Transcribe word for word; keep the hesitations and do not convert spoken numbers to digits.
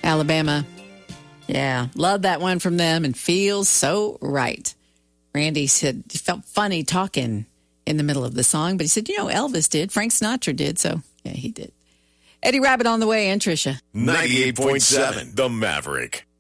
Alabama. Yeah, love that one from them and feels so right. Randy said he felt funny talking in the middle of the song, but he said, you know, Elvis did. Frank Sinatra did. So, yeah, he did. Eddie Rabbit on the way and Tricia. ninety-eight point seven The Maverick.